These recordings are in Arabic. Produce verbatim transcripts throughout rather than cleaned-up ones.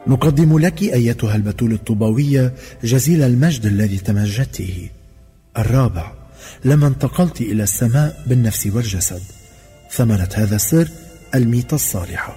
نقدم لك أيتها البتول الطوباوية جزيل المجد الذي تمجدته. الرابع، لما انتقلت إلى السماء بالنفس والجسد. ثمرة هذا السر الميتة الصالحة.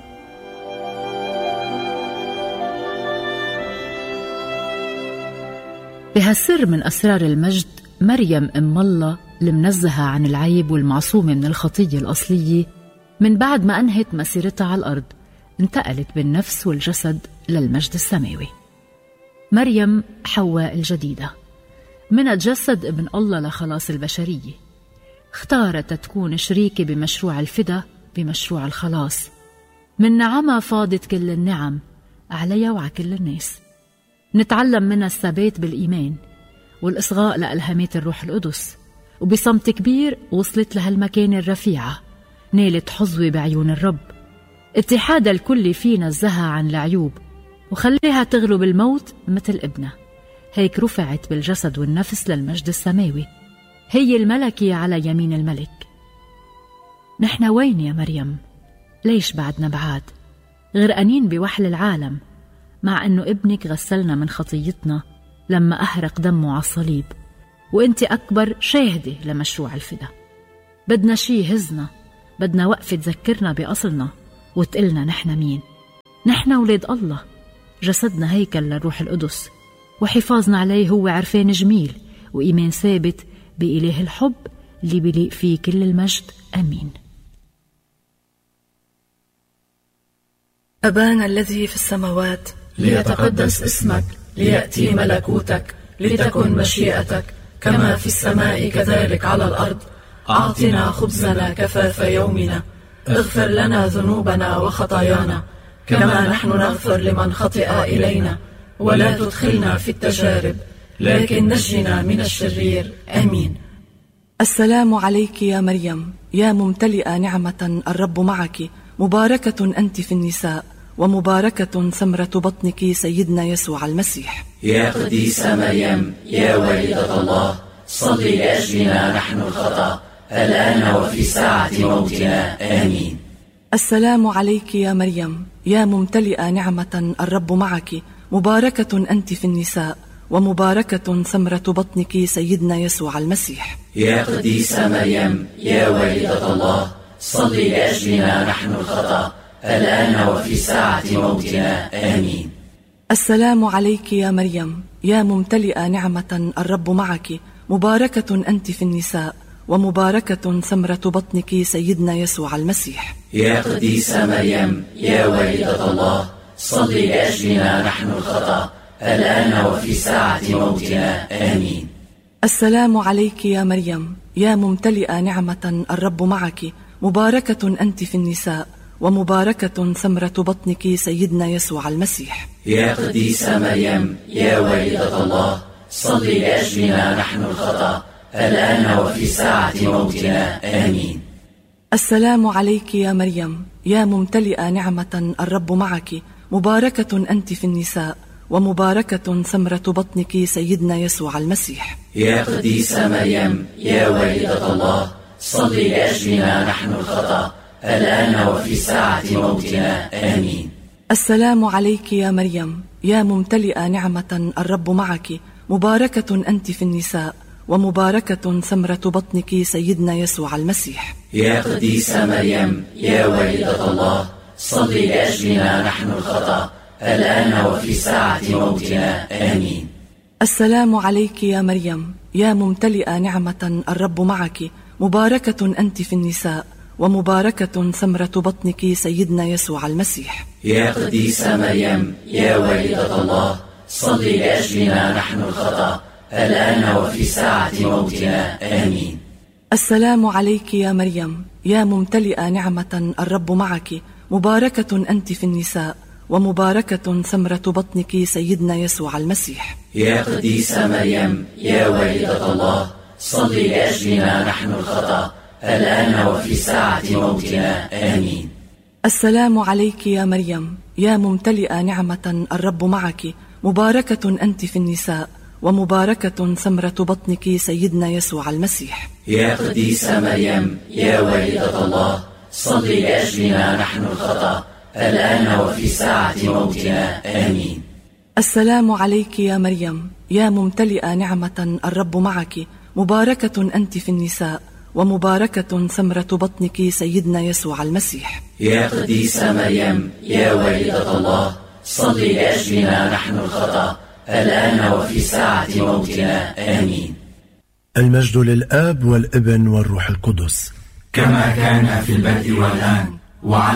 بهالسر من أسرار المجد، مريم أم الله المنزهة عن العيب والمعصومة من الخطية الأصلية، من بعد ما أنهت مسيرتها على الأرض انتقلت بالنفس والجسد للمجد السماوي. مريم حواء الجديدة من جسد ابن الله لخلاص البشرية، اختارت تكون شريكة بمشروع الفدا، بمشروع الخلاص. من نعمها فاضت كل النعم عليها وعلى كل الناس. نتعلم منها الثبات بالإيمان والإصغاء لألهامات الروح القدس، وبصمت كبير وصلت لها المكانة الرفيعة، نالت حظوة بعيون الرب. اتحاد الكل فينا نزهها عن العيوب وخليها تغلب الموت مثل ابنها. هيك رفعت بالجسد والنفس للمجد السماوي، هي الملكة على يمين الملك. نحن وين يا مريم؟ ليش بعدنا بعاد غرقانين بوحل العالم، مع أنه ابنك غسلنا من خطيتنا لما أحرق دمه على الصليب، وانت أكبر شاهدة لمشروع الفدا. بدنا شي هزنا، بدنا وقفة تذكرنا بأصلنا وتقلنا نحن مين. نحن ولاد الله، جسدنا هيكل للروح القدس، وحفاظنا عليه هو عرفان جميل وإيمان ثابت بإله الحب اللي بيليق فيه كل المجد. أمين. أبانا الذي في السماوات، ليتقدس اسمك، ليأتي ملكوتك، لتكن مشيئتك كما في السماء كذلك على الأرض. أعطنا خبزنا كفاف يومنا، اغفر لنا ذنوبنا وخطايانا كما نحن نغفر لمن خطئ إلينا، ولا تدخلنا في التجارب لكن نجنا من الشرير. آمين. السلام عليك يا مريم، يا ممتلئة نعمة، الرب معك، مباركة أنت في النساء، ومباركة ثمرة بطنك سيدنا يسوع المسيح. يا قديسة مريم، يا والدة الله، صلي لأجلنا نحن الخطأ الآن وفي ساعة موتنا. آمين. السلام عليك يا مريم، يا ممتلئة نعمة، الرب معك، مباركة أنت في النساء، ومباركة ثمرة بطنك سيدنا يسوع المسيح. يا قديسة مريم، يا والدة الله، صلي لأجلنا نحن الخطأ الآن وفي ساعة موتنا. آمين. السلام عليك يا مريم، يا ممتلئة نعمة، الرب معك، مباركة أنت في النساء، ومباركة ثمرة بطنك سيدنا يسوع المسيح. يا قديسة مريم، يا والدة الله، صلي لأجلنا نحن الخطأ الآن وفي ساعة موتنا. آمين. السلام عليك يا مريم، يا ممتلئة نعمة، الرب معك، مباركة أنت في النساء، ومباركة ثمرة بطنك سيدنا يسوع المسيح. يا قديسة مريم، يا والدة الله، صلي لأجلنا نحن الخطأ الآن وفي ساعة موتنا. آمين. السلام عليك يا مريم، يا ممتلئة نعمة، الرب معك، مباركة أنت في النساء، ومباركة ثمرة بطنك سيدنا يسوع المسيح. يا قديسة مريم، يا والدة الله، صلي لأجلنا نحن الخطأ الآن وفي ساعة موتنا. آمين. السلام عليك يا مريم، يا ممتلئة نعمة، الرب معك، مباركة أنت في النساء، ومباركة ثمرة بطنك سيدنا يسوع المسيح. يا قديسة مريم، يا والدة الله، صلي لأجلنا نحن الخطأ الآن وفي ساعة موتنا. آمين. السلام عليك يا مريم، يا ممتلئة نعمة، الرب معك، مباركة أنت في النساء، ومباركة ثمرة بطنك سيدنا يسوع المسيح. يا قديسة مريم، يا والدة الله، صلي لأجلنا نحن الخطأ الآن وفي ساعة موتنا. آمين. السلام عليك يا مريم، يا ممتلئة نعمة، الرب معك، مباركة أنت في النساء، ومباركة ثمرة بطنك سيدنا يسوع المسيح. يا قديسة مريم، يا والدة الله، صلي لأجلنا نحن الخطأ الآن وفي ساعة موتنا. آمين. السلام عليك يا مريم، يا ممتلئة نعمة، الرب معك، مباركة أنت في النساء، ومباركة ثمرة بطنك سيدنا يسوع المسيح. يا قديسة مريم، يا والدة الله، صلي لأجلنا نحن الخطأ الآن وفي ساعة موتنا. آمين. السلام عليك يا مريم يا ممتلئة نعمة، الرب معك، مباركة أنت في النساء، ومباركة ثمرة بطنك سيدنا يسوع المسيح. يا قديسة مريم يا والدة الله، صلي لأجلنا نحن الخطأ، الآن وفي ساعة موتنا. آمين. المجد للآب والابن والروح القدس، كما كان في البدء والآن وعلى